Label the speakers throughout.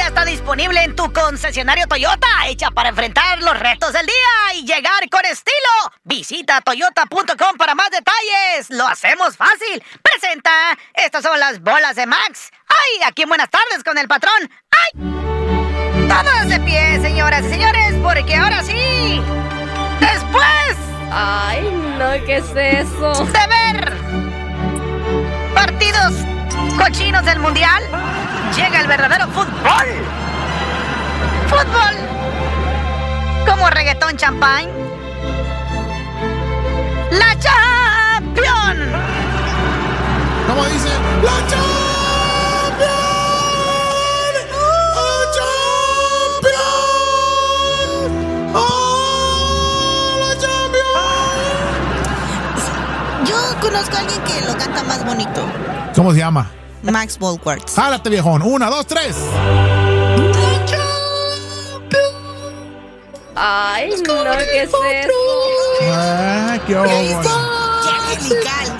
Speaker 1: ya está disponible en tu concesionario Toyota, hecha para enfrentar los retos del día y llegar con estilo. Visita toyota.com para más detalles. Lo hacemos fácil. Presenta, estas son las bolas de Max. ¡Ay! Aquí en Buenas Tardes con el patrón. ¡Ay! Todos de pie, señoras y señores, porque ahora sí, después...
Speaker 2: Ay, no, ¿qué es eso?
Speaker 1: De ver partidos cochinos del mundial, llega el verdadero fútbol. Fútbol como reggaetón champán. La Champions.
Speaker 3: ¿Cómo dice? ¡La Champions!
Speaker 4: Conozco a alguien que lo canta más bonito.
Speaker 3: ¿Cómo se llama?
Speaker 4: Max Volkwartz.
Speaker 3: Jálate, viejón. 1, 2, 3.
Speaker 2: Ay, no, ¿qué es eso?
Speaker 3: Ay, qué
Speaker 4: angelical.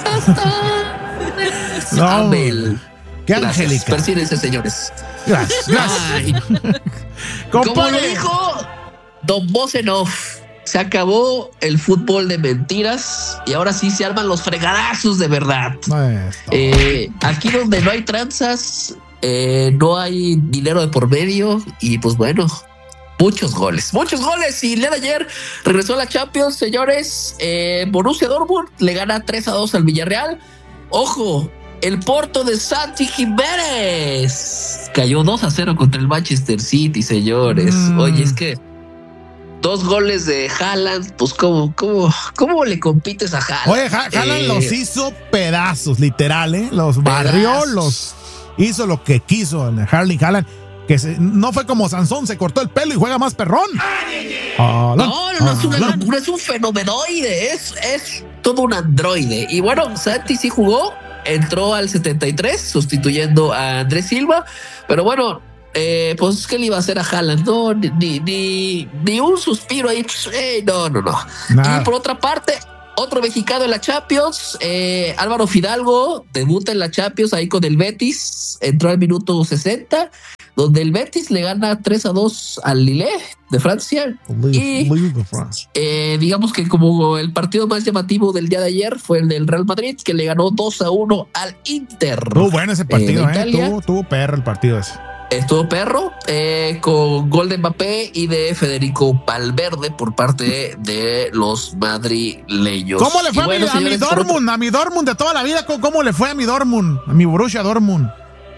Speaker 3: No,
Speaker 5: Abel.
Speaker 3: qué
Speaker 5: Gracias.
Speaker 3: angélica.
Speaker 5: Persínense, señores.
Speaker 3: Gracias.
Speaker 5: Ay, como lo dijo Don Bosenov, se acabó el fútbol de mentiras y ahora sí se arman los fregadazos de verdad. Aquí donde no hay tranzas, no hay dinero de por medio y pues bueno, muchos goles. Y el día de ayer regresó a la Champions, señores. Borussia Dortmund le gana 3-2 al Villarreal. Ojo, el Porto de Santi Jiménez cayó 2-0 contra el Manchester City, señores. Oye, es que 2 goles de Haaland, pues ¿cómo le compites a Haaland?
Speaker 3: Oye, Haaland los hizo pedazos, literal, ¿eh? Los barrió, los hizo lo que quiso el Erling Haaland, que no fue como Sansón, se cortó el pelo y juega más perrón.
Speaker 5: No, es una locura, es un fenomenoide, es todo un androide. Y bueno, Santi sí jugó, entró al 73, sustituyendo a Andrés Silva, pero bueno, pues ¿qué le iba a hacer a Haaland? No, ni un suspiro ahí. No. Nada. Y por otra parte, otro mexicano en la Champions, Álvaro Fidalgo, debuta en la Champions ahí con el Betis, entró al minuto 60, donde el Betis le gana 3-2 al Lille de Francia. Y digamos que como el partido más llamativo del día de ayer fue el del Real Madrid, que le ganó 2-1 al Inter.
Speaker 3: Estuvo bueno ese partido, tuvo perro el partido ese.
Speaker 5: Estuvo perro, con gol de Mbappé y de Federico Valverde por parte de los madrileños.
Speaker 3: ¿Cómo le fue a mi Dortmund? A mi Dortmund de toda la vida, ¿cómo le fue a mi Dortmund? A mi Borussia Dortmund.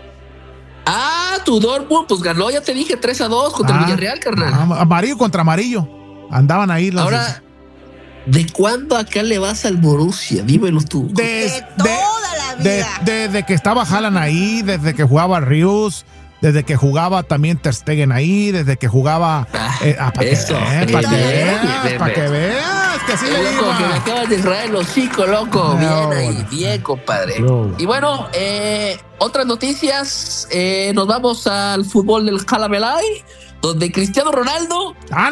Speaker 5: Tu Dortmund, pues ganó, ya te dije, 3-2 contra el Villarreal, carnal.
Speaker 3: Amarillo contra amarillo. Andaban ahí los...
Speaker 5: Ahora, ¿de cuándo acá le vas al Borussia? Dímelo tú.
Speaker 4: De toda la vida.
Speaker 3: Desde que estaba Haaland ahí, desde que jugaba Rius, desde que jugaba también Ter Stegen ahí, desde que jugaba... para que veas, que así le digo.
Speaker 5: Que me acabas de traer los chicos, loco. Bien ahí, bien, compadre. Y bueno, otras noticias, nos vamos al fútbol del Jalamelay, donde Cristiano Ronaldo...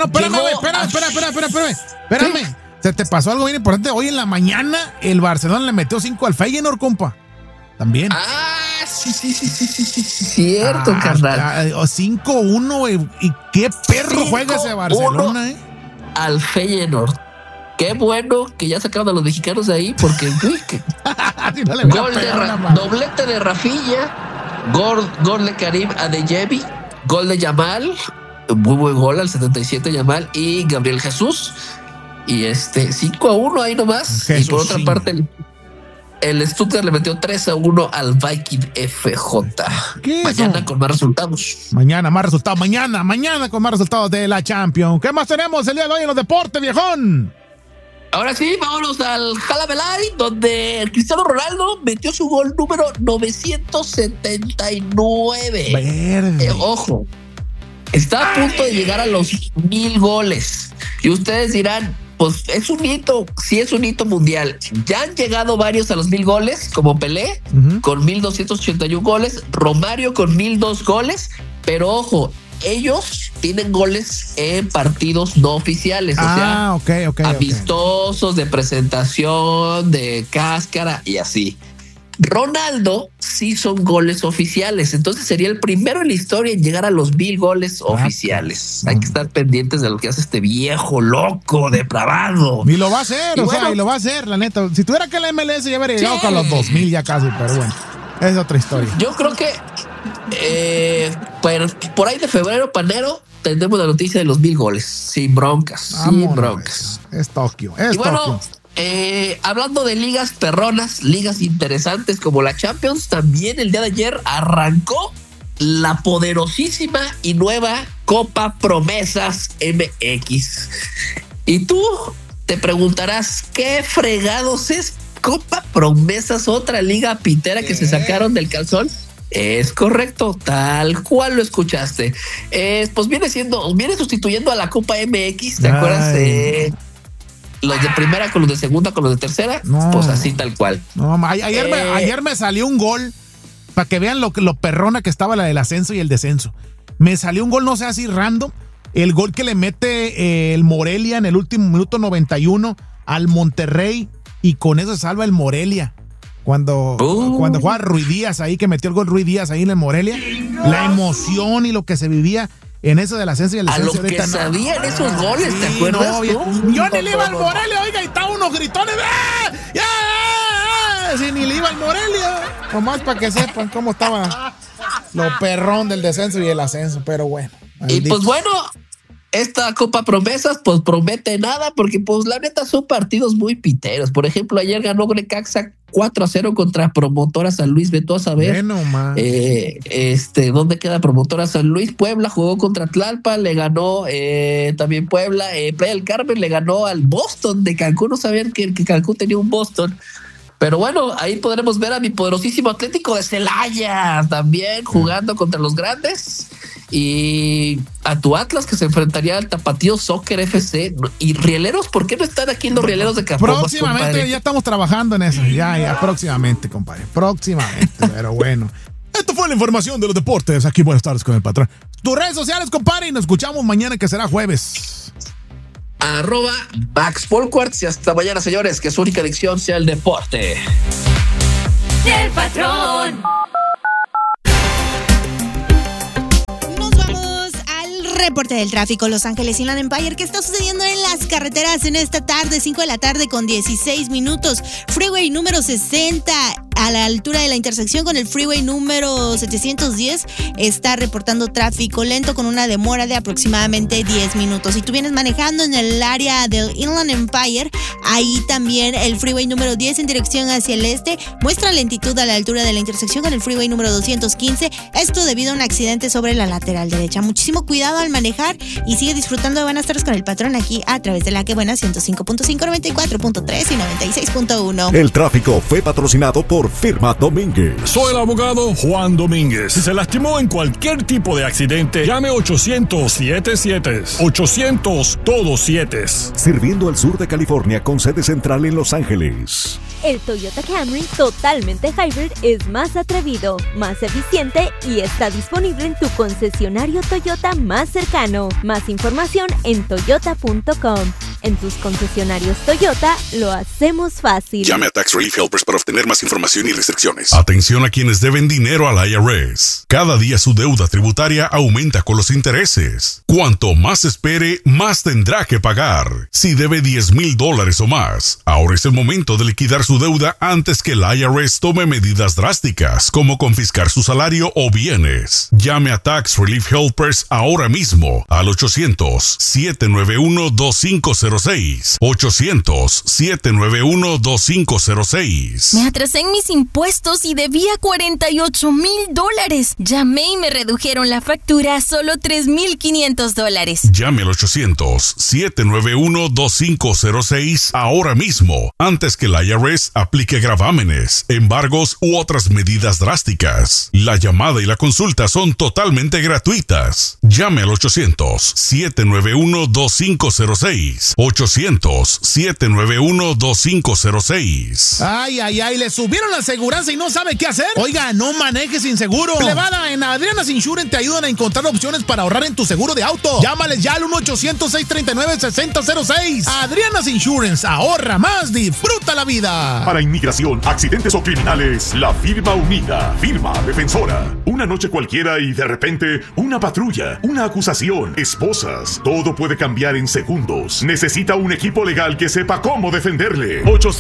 Speaker 3: Espérame. ¿Sí? Se te pasó algo bien importante. Hoy en la mañana el Barcelona le metió 5 al Feyenoord, compa. También.
Speaker 5: Sí, cierto, carnal.
Speaker 3: 5-1, y qué perro juega ese Barcelona,
Speaker 5: al Feyenoord. Qué bueno que ya sacaron a los mexicanos de ahí, porque doblete de Rafinha, gol de Karim Adeyemi, gol de Yamal, muy buen gol al 77 Yamal y Gabriel Jesús. Y 5-1 ahí nomás. Jesús, y por otra parte el Stuttgart le metió 3-1 al Viking FJ. Mañana con más resultados.
Speaker 3: Mañana con más resultados de la Champions. ¿Qué más tenemos el día de hoy en los deportes, viejón?
Speaker 5: Ahora sí, vámonos al Jalamelay, donde el Cristiano Ronaldo metió su gol número 979. Ojo, está a punto de llegar a los 1000 goles. Y ustedes dirán, pues es un hito, sí es un hito mundial. Ya han llegado varios a los 1000 goles, como Pelé, con 1281 goles, Romario con 1002 goles, pero ojo, ellos tienen goles en partidos no oficiales, o sea, amistosos, de presentación, de cáscara y así. Ronaldo sí son goles oficiales, entonces sería el primero en la historia en llegar a los 1000 goles oficiales. Hay que estar pendientes de lo que hace este viejo loco depravado.
Speaker 3: Y lo va a hacer, y lo va a hacer, la neta. Si tuviera que la MLS ya habría llegado con los 2000 ya casi, pero bueno, es otra historia.
Speaker 5: Yo creo que por ahí de febrero, panero, tendremos la noticia de los 1000 goles, sin broncas, sin broncas.
Speaker 3: Es Tokio,
Speaker 5: Tokio. Hablando de ligas perronas, ligas interesantes como la Champions, también el día de ayer arrancó la poderosísima y nueva Copa Promesas MX. Y tú te preguntarás, ¿qué fregados es Copa Promesas? Otra liga pitera que se sacaron del calzón. Es correcto, tal cual lo escuchaste. Pues viene sustituyendo a la Copa MX, ¿te acuerdas? Los de primera con los de segunda con los de tercera, pues así tal cual.
Speaker 3: Ayer me salió un gol para que vean lo perrona que estaba la del ascenso y el descenso. Me salió un gol, no sé, así random, el gol que le mete el Morelia en el último minuto 91 al Monterrey, y con eso se salva el Morelia. Cuando jugaba Ruiz Díaz ahí, que metió el gol Ruiz Díaz ahí en el Morelia, la emoción y lo que se vivía en eso del ascenso y el descenso.
Speaker 5: A lo que sabían esos goles, ¿te acuerdas?
Speaker 3: Yo ni le iba al Morelia, oiga, y estaba unos gritones. Si ni le iba al Morelia. Nomás para que sepan cómo estaba lo perrón del descenso y el ascenso, pero bueno.
Speaker 5: Y pues bueno, esta Copa Promesas pues promete nada, porque pues la neta son partidos muy piteros. Por ejemplo, ayer ganó Necaxa 4-0 contra Promotora San Luis. Ve tú a saber.
Speaker 3: Bueno,
Speaker 5: ¿dónde queda Promotora San Luis? Puebla jugó contra Tlalpan, le ganó también Puebla. Playa del Carmen le ganó al Boston de Cancún. No sabían que Cancún tenía un Boston. Pero bueno, ahí podremos ver a mi poderosísimo Atlético de Celaya también jugando contra los grandes. Y a tu Atlas, que se enfrentaría al Tapatío Soccer FC. Y Rieleros, ¿por qué no están aquí en los Rieleros de Capomas?
Speaker 3: Próximamente, compadre. Ya estamos trabajando en eso. Ya, próximamente, compadre. Próximamente, pero bueno. Esto fue la información de los deportes. Aquí, buenas tardes con el patrón. Tus redes sociales, compadre, y nos escuchamos mañana, que será jueves.
Speaker 5: @Max Polquartz, y hasta mañana, señores, que su única adicción sea el deporte.
Speaker 2: Del patrón.
Speaker 4: Reporte del tráfico, Los Ángeles Inland Empire. ¿Qué está sucediendo en las carreteras en esta tarde? 5 de la tarde con 16 minutos. Freeway número 60 a la altura de la intersección con el freeway número 710 está reportando tráfico lento con una demora de aproximadamente 10 minutos. Si tú vienes manejando en el área del Inland Empire, ahí también el freeway número 10 en dirección hacia el este muestra lentitud a la altura de la intersección con el freeway número 215. Esto debido a un accidente sobre la lateral derecha. Muchísimo cuidado al manejar y sigue disfrutando de Buenas Tardes con el patrón aquí a través de la que buena 105.5, 94.3 y 96.1.
Speaker 6: El tráfico fue patrocinado por Firma Domínguez.
Speaker 7: Soy el abogado Juan Domínguez. Si se lastimó en cualquier tipo de accidente, llame 800-77. 800 todos 7.
Speaker 6: Sirviendo al sur de California con sede central en Los Ángeles.
Speaker 2: El Toyota Camry totalmente hybrid es más atrevido, más eficiente y está disponible en tu concesionario Toyota más cercano. Más información en toyota.com. En tus concesionarios Toyota lo hacemos fácil.
Speaker 8: Llame a Tax Relief Helpers para obtener más información y restricciones. Atención a quienes deben dinero al IRS. Cada día su deuda tributaria aumenta con los intereses. Cuanto más espere, más tendrá que pagar. Si debe $10,000 o más, ahora es el momento de liquidar su deuda antes que el IRS tome medidas drásticas, como confiscar su salario o bienes. Llame a Tax Relief Helpers ahora mismo al 800-791-2506. 800-791-2506.
Speaker 9: Me atrasé en mis impuestos y debía $48,000. Llamé y me redujeron la factura a solo $3,500.
Speaker 8: Llame al 800-791-2506 ahora mismo, antes que el IRS aplique gravámenes, embargos u otras medidas drásticas. La llamada y la consulta son totalmente gratuitas. Llame al 800-791-2506. 800-791-2506.
Speaker 3: Ay, le subieron la aseguranza y no sabe qué hacer. Oiga, no manejes sin seguro. Plebada, en Adriana's Insurance te ayudan a encontrar opciones para ahorrar en tu seguro de auto. Llámales ya al 1-800-639-6006. Adriana's Insurance, ahorra más, disfruta la vida.
Speaker 10: Para inmigración, accidentes o criminales, la firma unida, firma defensora. Una noche cualquiera y de repente una patrulla, una acusación, esposas. Todo puede cambiar en segundos. Necesita un equipo legal que sepa cómo defenderle.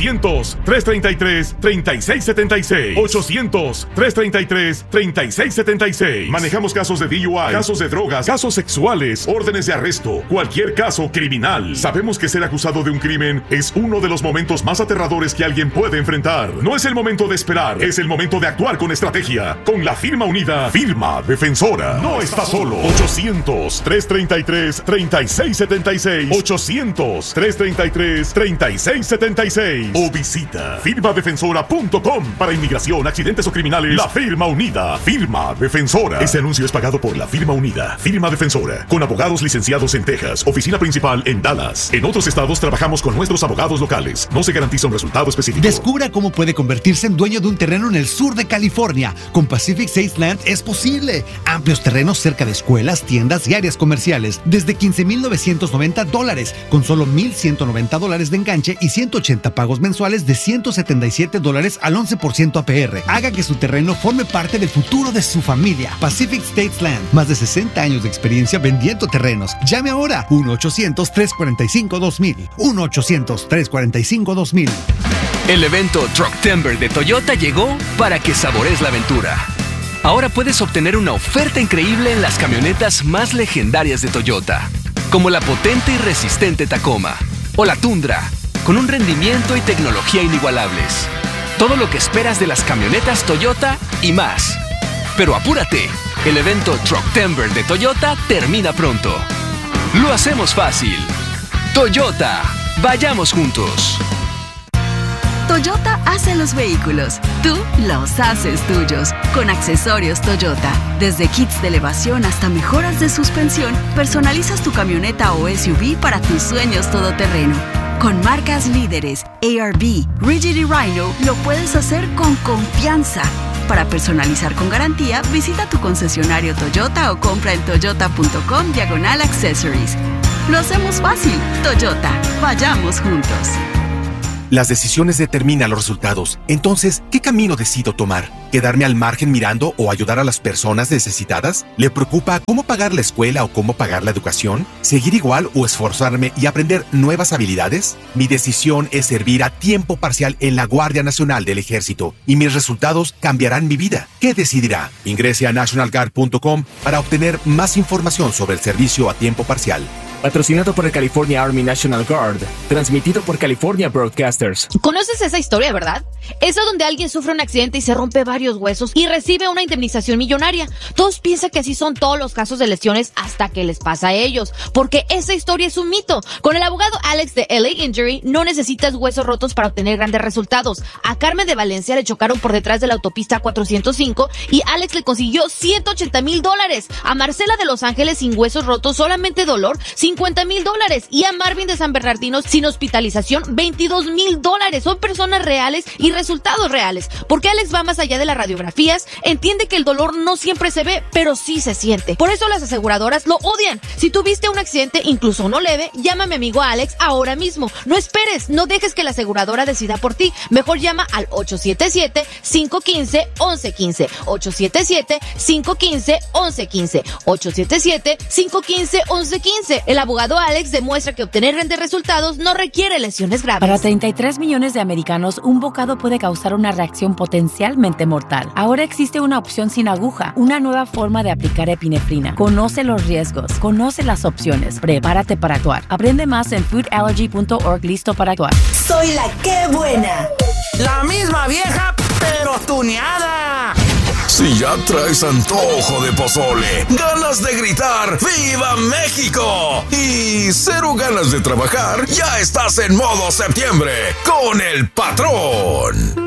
Speaker 10: 800-333-3676. 800-333-3676. Manejamos casos de DUI, casos de drogas, casos sexuales, órdenes de arresto, cualquier caso criminal. Sabemos que ser acusado de un crimen es uno de los momentos más aterradores que alguien puede enfrentar. No es el momento de esperar, es el momento de actuar con estrategia. Con la firma unida, firma defensora. No está solo. 800-333-3676. 800-333-3676. O visita firmadefensora.com. Para inmigración, accidentes o criminales, la firma unida, firma defensora. Este anuncio es pagado por la firma unida, firma defensora, con abogados licenciados en Texas, oficina principal en Dallas. En otros estados trabajamos con nuestros abogados locales. No se garantiza un resultado específico.
Speaker 11: Descubra cómo puede convertirse en dueño de un terreno en el sur de California. Con Pacific States Land es posible. Amplios terrenos cerca de escuelas, tiendas y áreas comerciales. Desde $15,990, con solo $1,190 de enganche y 180 pagos mensuales de $177 al 11% APR. Haga que su terreno forme parte del futuro de su familia. Pacific States Land. Más de 60 años de experiencia vendiendo terrenos. Llame ahora. 1-800-345-2000. 1-800-345-2000.
Speaker 12: El evento Trucktember de Toyota llegó para que sabores la aventura. Ahora puedes obtener una oferta increíble en las camionetas más legendarias de Toyota, como la potente y resistente Tacoma o la Tundra, con un rendimiento y tecnología inigualables. Todo lo que esperas de las camionetas Toyota y más. Pero apúrate, el evento Trucktember de Toyota termina pronto. Lo hacemos fácil. Toyota, vayamos juntos.
Speaker 13: Toyota hace los vehículos, tú los haces tuyos, con accesorios Toyota. Desde kits de elevación hasta mejoras de suspensión, personalizas tu camioneta o SUV para tus sueños todoterreno. Con marcas líderes, ARB, Rigid y Rhino, lo puedes hacer con confianza. Para personalizar con garantía, visita tu concesionario Toyota o compra en toyota.com/accessories. Lo hacemos fácil. Toyota, vayamos juntos.
Speaker 14: Las decisiones determinan los resultados. Entonces, ¿qué camino decido tomar? ¿Quedarme al margen mirando o ayudar a las personas necesitadas? ¿Le preocupa cómo pagar la escuela o cómo pagar la educación? ¿Seguir igual o esforzarme y aprender nuevas habilidades? Mi decisión es servir a tiempo parcial en la Guardia Nacional del Ejército y mis resultados cambiarán mi vida. ¿Qué decidirá? Ingrese a nationalguard.com para obtener más información sobre el servicio a tiempo parcial.
Speaker 15: Patrocinado por el California Army National Guard. Transmitido por California Broadcasters.
Speaker 16: ¿Conoces esa historia, verdad? Esa donde alguien sufre un accidente y se rompe varios huesos y recibe una indemnización millonaria. Todos piensan que así son todos los casos de lesiones hasta que les pasa a ellos, porque esa historia es un mito. Con el abogado Alex de LA Injury no necesitas huesos rotos para obtener grandes resultados. A Carmen de Valencia le chocaron por detrás de la autopista 405 y Alex le consiguió $180,000. A Marcela de Los Ángeles sin huesos rotos, solamente dolor, $50,000. Y a Marvin de San Bernardino sin hospitalización, $22,000. Son personas reales y resultados reales, porque Alex va más allá de las radiografías, entiende que el dolor no siempre se ve, pero sí se siente. Por eso las aseguradoras lo odian. Si tuviste un accidente, incluso uno leve, llama a mi amigo Alex ahora mismo. No esperes, no dejes que la aseguradora decida por ti. Mejor llama al 877-515-1115. 877-515-1115. 877-515-1115. El abogado Alex demuestra que obtener grandes resultados no requiere lesiones graves.
Speaker 17: Para 33 millones de americanos, un bocado puede causar una reacción potencialmente mortal. Ahora existe una opción sin aguja, una nueva forma de aplicar epinefrina. Conoce los riesgos, conoce las opciones, prepárate para actuar. Aprende más en foodallergy.org. Listo para actuar.
Speaker 18: Soy la que buena.
Speaker 19: La misma vieja, pero tuneada.
Speaker 20: Si ya traes antojo de pozole, ganas de gritar ¡Viva México! Y cero ganas de trabajar, ya estás en modo septiembre con el patrón.